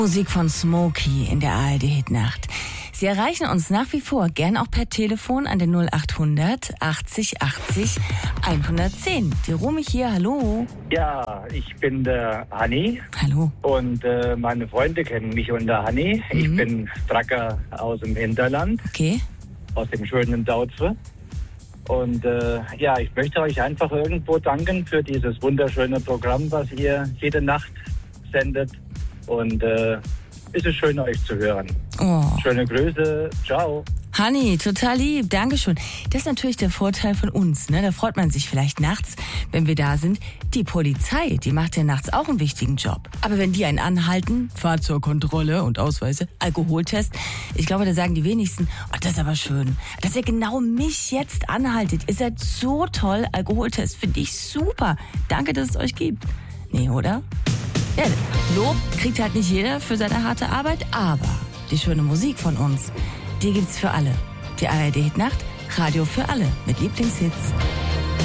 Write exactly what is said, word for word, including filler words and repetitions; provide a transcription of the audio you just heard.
Musik von Smokey in der A R D-Hitnacht. Sie erreichen uns nach wie vor gern auch per Telefon an den null acht hundert achtzig achtzig hundertzehn. Die Romy hier, hallo. Ja, ich bin der Hanni. Hallo. Und äh, meine Freunde kennen mich unter Hanni. Mhm. Ich bin Tracker aus dem Hinterland. Okay. Aus dem schönen Dautze. Und äh, ja, ich möchte euch einfach irgendwo danken für dieses wunderschöne Programm, was ihr jede Nacht sendet. Und äh, es ist schön, euch zu hören. Oh. Schöne Grüße. Ciao. Hanni, total lieb. Dankeschön. Das ist natürlich der Vorteil von uns, ne? Da freut man sich vielleicht nachts, wenn wir da sind. Die Polizei, die macht ja nachts auch einen wichtigen Job. Aber wenn die einen anhalten, Fahrzeugkontrolle und Ausweise, Alkoholtest, ich glaube, da sagen die wenigsten, oh, das ist aber schön, dass ihr genau mich jetzt anhaltet. Ihr seid so toll. Alkoholtest finde ich super. Danke, dass es euch gibt. Nee, oder? Ja, Lob kriegt halt nicht jeder für seine harte Arbeit, aber die schöne Musik von uns, die gibt's für alle. Die A R D-Hitnacht, Radio für alle mit Lieblingshits.